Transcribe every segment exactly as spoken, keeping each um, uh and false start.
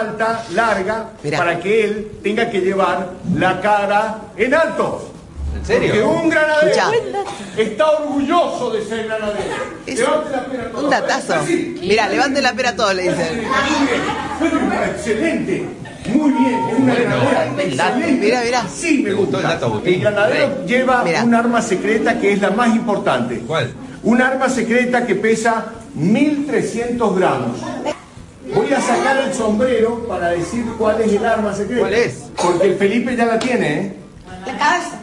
alta, larga, Mirá. para que él tenga que llevar la cara en alto. ¿En serio? Porque un granadero Escuchá. está orgulloso de ser granadero. Es Levante la pera a todos. un datazo. Así. Mira, levante la pera a todos, le dicen. Muy bien. Excelente. Muy bien. Es una granadera excelente. Mira, mira. Sí, me ¿Te gustó gusta. el dato, Agustín? El granadero lleva Mira. un arma secreta que es la más importante. ¿Cuál? Un arma secreta que pesa mil trescientos gramos. Voy a sacar el sombrero para decir cuál es el arma secreta. ¿Cuál es? Porque el Felipe ya la tiene, ¿eh? La cabeza.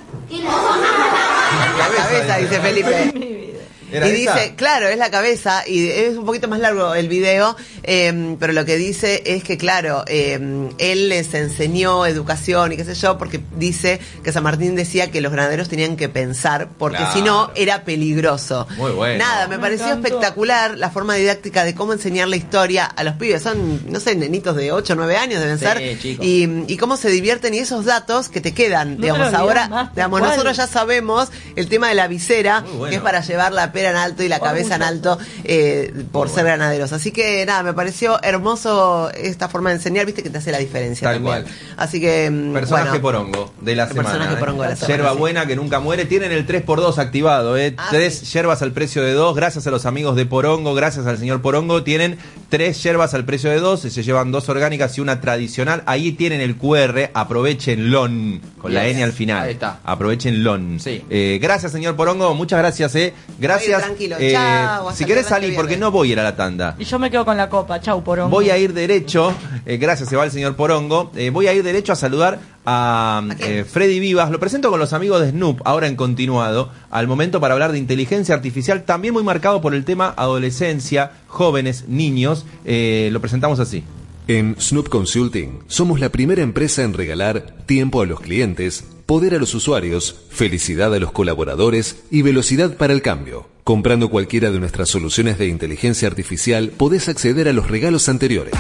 La cabeza, dice Felipe. ¿Era Y esa? dice, claro, es la cabeza, y es un poquito más largo el video, eh, pero lo que dice es que, claro, eh, él les enseñó educación y qué sé yo, porque dice que San Martín decía que los granaderos tenían que pensar, porque Claro. si no, era peligroso. Muy bueno. Nada, me, Me pareció encantó. espectacular la forma didáctica de cómo enseñar la historia a los pibes. Son, no sé, nenitos de ocho o nueve años deben Sí, ser. chicos. Y, y cómo se divierten y esos datos que te quedan. No digamos, te lo ahora, olvidas más, tal digamos, cual. nosotros ya sabemos el tema de la visera, Muy bueno. que es para llevar la pera en alto y la cabeza en alto eh, por ser granaderos. Así que nada, me pareció hermoso esta forma de enseñar, viste que te hace la diferencia Tal también. cual. Así que mm, Personaje bueno, porongo de la El semana. personaje ¿eh? porongo de la semana, Yerba sí. buena que nunca muere. Tienen el tres por dos activado, ¿eh? Ah, tres sí. yerbas al precio de dos. Gracias a los amigos de Porongo, gracias al señor Porongo. Tienen tres yerbas al precio de dos. Se llevan dos orgánicas y una tradicional. Ahí tienen el cu erre. Aprovechenlo con la Yes. N al final. Ahí está. Aprovechenlo. Sí. Eh, gracias, señor Porongo. Muchas gracias, ¿eh? Gracias. tranquilo. Eh, Chao, hasta si el querés viernes que salir, viene. porque no voy a ir a la tanda. Y yo me quedo con la copa. Chau, porón. Voy a ir derecho, eh, gracias se va el señor Porongo, eh, voy a ir derecho a saludar a eh, Freddy Vivas. Lo presento con los amigos de Snoop, ahora en continuado, al momento para hablar de inteligencia artificial, también muy marcado por el tema adolescencia, jóvenes, niños. Eh, lo presentamos así. En Snoop Consulting somos la primera empresa en regalar tiempo a los clientes, poder a los usuarios, felicidad a los colaboradores y velocidad para el cambio. Comprando cualquiera de nuestras soluciones de inteligencia artificial, podés acceder a los regalos anteriores.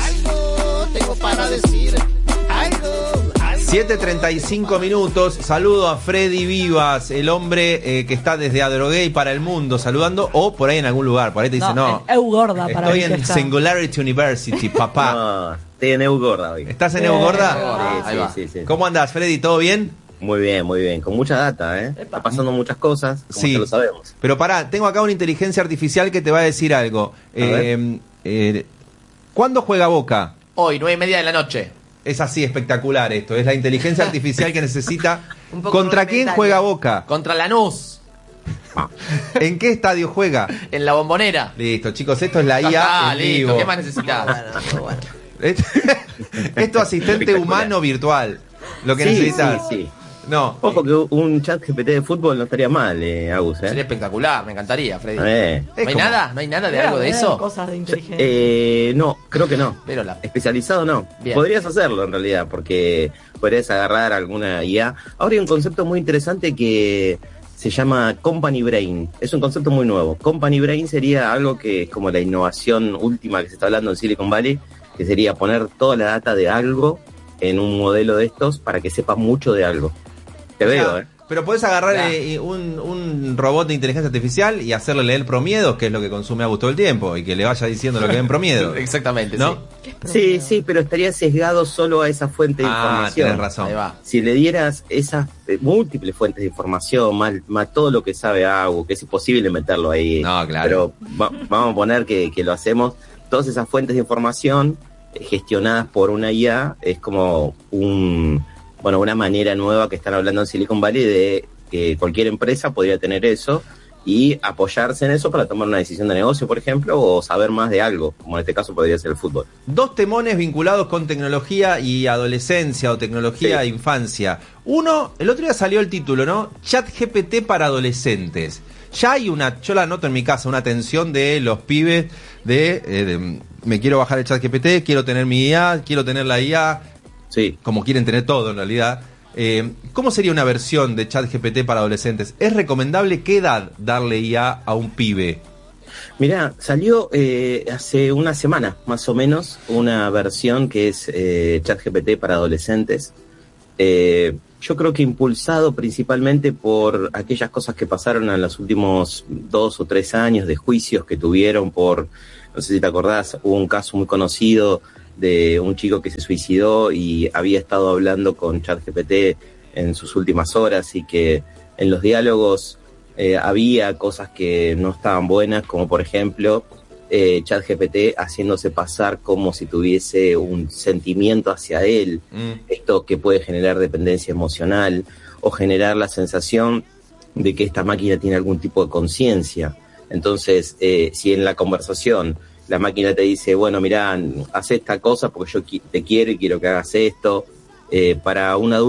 siete treinta y cinco minutos, saludo a Freddy Vivas, el hombre eh, que está desde Adroguey para el mundo, saludando, o por ahí en algún lugar, por ahí te dice, no, en Eu Gorda para estoy mí que en está. Singularity University, papá. No, estoy en Eugorda hoy. ¿Estás en Eh, Eugorda? Ah, ahí Sí, va. sí, sí, sí. ¿Cómo andás, Freddy? ¿Todo bien? Muy bien, muy bien. Con mucha data, ¿eh? Está pasando muchas cosas, como Sí. ya lo sabemos. Pero pará, tengo acá una inteligencia artificial que te va a decir algo. A ver. Eh, eh, ¿Cuándo juega Boca? Hoy, nueve y media de la noche. Es así, espectacular esto. Es la inteligencia artificial que necesita. Un poco ¿Contra quién rudimentaria. juega Boca? Contra Lanús. ¿En qué estadio juega? En la Bombonera. Listo, chicos, esto es la Ya I A está, en listo. vivo. ¿Qué más necesitas? Bueno, muy bueno. Esto asistente Espectacular. humano virtual. Lo que Sí, necesitas. sí, sí. No. Ojo que un chat G P T de fútbol no estaría mal, eh, Agus, Sería ¿eh? espectacular, me encantaría, Freddy. Eh. ¿No hay Es como- nada? ¿No hay nada de Debe algo de haber eso? Cosas de inteligencia. Eh, no, creo que no. Pero la... Especializado no. Bien. Podrías hacerlo en realidad, porque podrías agarrar alguna I A. Ahora hay un concepto muy interesante que se llama Company Brain. Es un concepto muy nuevo. Company Brain sería algo que es como la innovación última que se está hablando en Silicon Valley, que sería poner toda la data de algo en un modelo de estos para que sepa mucho de algo. Te O sea, veo, ¿eh? Pero podés agarrar Ya. eh, un, un robot de inteligencia artificial y hacerle leer promiedos, que es lo que consume Agus todo el tiempo, y que le vaya diciendo lo que ven promiedos. Exactamente, ¿No? sí. Sí, sí, pero estaría sesgado solo a esa fuente de Ah, información. tenés razón. Ahí va. Si le dieras esas eh, múltiples fuentes de información, más, más todo lo que sabe algo, que es imposible meterlo ahí. No, claro. Pero va- vamos a poner que, que lo hacemos, todas esas fuentes de información eh, gestionadas por una I A, es como un, bueno, una manera nueva que están hablando en Silicon Valley de que cualquier empresa podría tener eso y apoyarse en eso para tomar una decisión de negocio, por ejemplo, o saber más de algo, como en este caso podría ser el fútbol. Dos temones vinculados con tecnología y adolescencia o tecnología Sí. e infancia. Uno, el otro día salió el título, ¿no? Chat G P T para adolescentes. Ya hay una, yo la noto en mi casa, una tensión de los pibes de, eh, de, me quiero bajar el Chat G P T, quiero tener mi I A, quiero tener la I A, Sí. como quieren tener todo en realidad. Eh, ¿Cómo sería una versión de Chat G P T para adolescentes? ¿Es recomendable qué edad darle I A a un pibe? Mirá, salió eh, hace una semana, más o menos, una versión que es eh, ChatGPT para adolescentes. Eh, yo creo que impulsado principalmente por aquellas cosas que pasaron en los últimos dos o tres años de juicios que tuvieron por, no sé si te acordás, hubo un caso muy conocido de un chico que se suicidó y había estado hablando con ChatGPT en sus últimas horas y que en los diálogos eh, había cosas que no estaban buenas, como por ejemplo eh, ChatGPT haciéndose pasar como si tuviese un sentimiento hacia él, mm. esto que puede generar dependencia emocional o generar la sensación de que esta máquina tiene algún tipo de conciencia. Entonces, eh, si en la conversación la máquina te dice, bueno, mirá, haz esta cosa porque yo qui- te quiero y quiero que hagas esto, eh, para un adulto